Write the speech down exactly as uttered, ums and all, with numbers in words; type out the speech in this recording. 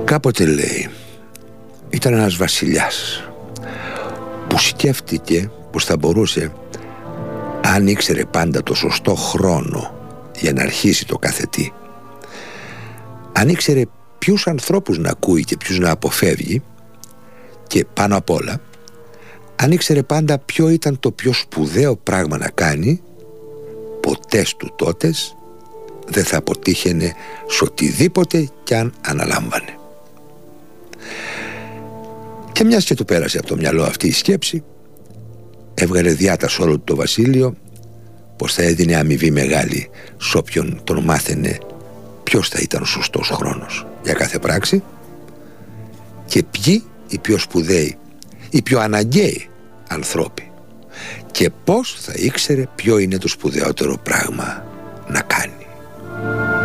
Κάποτε, λέει, ήταν ένας βασιλιάς που σκέφτηκε πως θα μπορούσε, αν ήξερε πάντα το σωστό χρόνο για να αρχίσει το κάθε τι, αν ήξερε ποιους ανθρώπους να ακούει και ποιους να αποφεύγει, και πάνω απ' όλα αν ήξερε πάντα ποιο ήταν το πιο σπουδαίο πράγμα να κάνει, ποτέ του τότες δεν θα αποτύχαινε σε οτιδήποτε κι αν αναλάμβανε. Και μιας και του πέρασε από το μυαλό αυτή η σκέψη, έβγαλε διάτα σε όλο το βασίλειο πως θα έδινε αμοιβή μεγάλη σ' όποιον τον μάθαινε ποιος θα ήταν ο σωστός χρόνος για κάθε πράξη και ποιοι οι πιο σπουδαίοι, οι πιο αναγκαίοι ανθρώποι και πως θα ήξερε ποιο είναι το σπουδαιότερο πράγμα να κάνει.